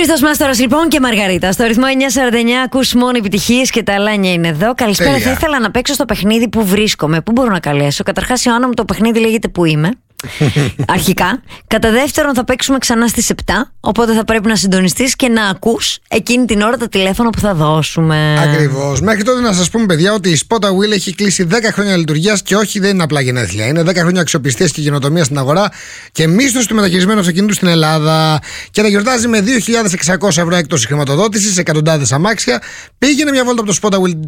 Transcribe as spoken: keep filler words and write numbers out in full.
Χρήστος Μάστορας λοιπόν και Μαργαρίτα. Στο ρυθμό εννιά σαράντα εννιά ακούς μόνο επιτυχίες και τα Αλάνια είναι εδώ. Καλησπέρα. Τέλεια. Θα ήθελα να παίξω στο παιχνίδι που βρίσκομαι. Πού μπορώ να καλέσω? Καταρχάς, Ιωάννα μου, το παιχνίδι λέγεται Πού είμαι. Αρχικά. Κατά δεύτερον, θα παίξουμε ξανά στις επτά. Οπότε θα πρέπει να συντονιστείς και να ακούς εκείνη την ώρα το τηλέφωνο που θα δώσουμε. Ακριβώς. Μέχρι τότε να σας πούμε, παιδιά, ότι η Spot Wheel έχει κλείσει δέκα χρόνια λειτουργίας και όχι, δεν είναι απλά γενέθλια. Είναι δέκα χρόνια αξιοπιστίας και καινοτομίας στην αγορά και μίσθωση του μεταχειρισμένου αυτοκινήτου στην Ελλάδα. Και τα γιορτάζει με δύο χιλιάδες εξακόσια ευρώ έκπτωση χρηματοδότησης σε εκατοντάδες αμάξια. Πήγαινε μια βόλτα από το Spot Wheel